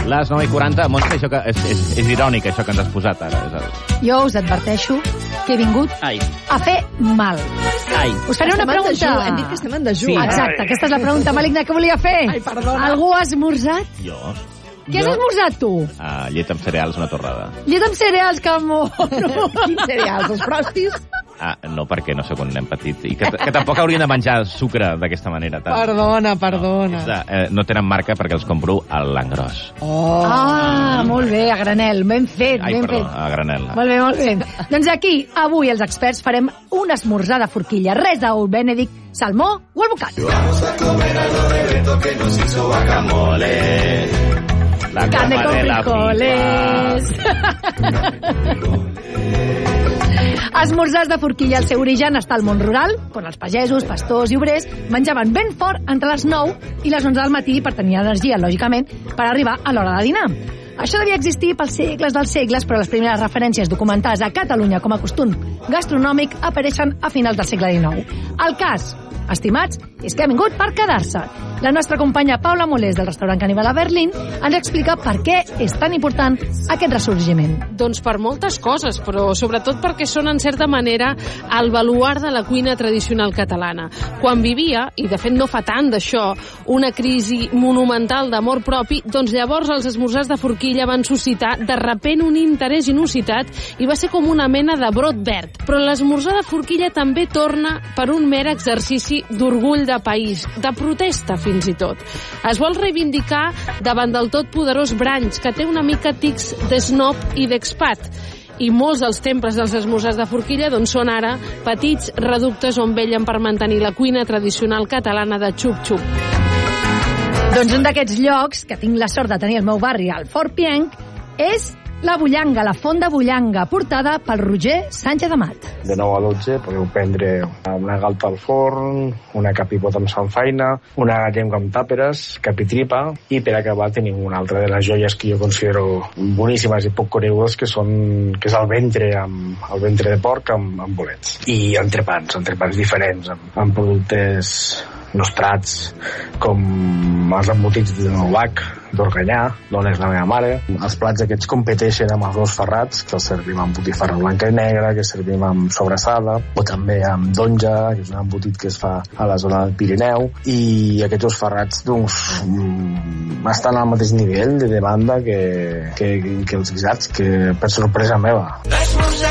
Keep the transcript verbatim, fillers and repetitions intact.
Les nou i quaranta. Montse, això que és, és, és irònic, això que ens has posat ara. És el... Jo us adverteixo que he vingut Ai. a fer mal. Ai. Us faré una Estem en pregunta. dejú, hem dit que estem en dejú. Sí, exacte, aquesta és la pregunta maligna que volia fer. Ai, perdona. Algú ha esmorzat? Jo? Què has esmorzat, tu? Uh, llet amb cereals, una torrada. Llet amb cereals, que mono. Quins cereals? Els frostis? Ah, no, perquè no sóc un nen petit. I que, que tampoc haurien de menjar sucre d'aquesta manera. Tant. Perdona, perdona. No, de, eh, no tenen marca perquè els compro a l'engròs. Oh. Ah, molt bé, a granel. Ben fet, Ai, ben perdó, fet. a granel. Molt bé, molt bé. Doncs aquí, avui, els experts farem un esmorzar de forquilla. Res d'ou benèdic, salmó o albocat. Vamos a comer a lo de Beto que nos hizo guacamole. La Carne cama con de la frijoles. Esmorzars de forquilla, el seu origen està al món rural, on els pagesos, pastors i obrers menjaven ben fort entre les nou i les onze del matí per tenir energia, lògicament, per arribar a l'hora de dinar. Això devia existir pels segles dels segles, però les primeres referències documentades a Catalunya com a costum gastronòmic apareixen a finals del segle dinou. El cas, estimats, és que ha vingut per quedar-se. La nostra companya Paula Molés, del restaurant Canibal a Berlín, ens explica per què és tan important aquest ressorgiment. Doncs per moltes coses, però sobretot perquè són, en certa manera, el baluard de la cuina tradicional catalana. Quan vivia, i de fet no fa tant d'això, una crisi monumental d'amor propi, doncs llavors els esmorzars de forquilla van suscitar de repent un interès inusitat i va ser com una mena de brot verd. Però l'esmorzar de forquilla també torna per un mer exercici d'orgull de país, de protesta fins i tot. Es vol reivindicar davant del tot poderós Branch, que té una mica tics d'esnob i d'expat. I molts dels temples dels esmorzars de forquilla doncs són ara petits reductes on vellen per mantenir la cuina tradicional catalana de xup-xup. Doncs un d'aquests llocs, que tinc la sort de tenir al meu barri, al Fort Pienc, és la Bullanga, la font de Bullanga, portada pel Roger Sánchez Amat. De nou a dotze podeu prendre una galta al forn, una capipota amb samfaina, una llengua amb tàperes, capitripa, i per acabar tenim una altra de les joies que jo considero boníssimes i poc conegudes, que són que és el ventre amb el ventre de porc amb, amb bolets. I entrepans, entrepans diferents, amb, amb productes nostrats, com els embotits de l'ovac, d'Organyà, d'on és la meva mare. Els plats aquests competeixen amb els dos ferrats, que els servim amb botifarra blanca i negra, que servim amb sobrassada, o també amb donja, que és un embotit que es fa a la zona del Pirineu, i aquests dos ferrats doncs, estan al mateix nivell de demanda que, que, que els guisats, que per sorpresa meva.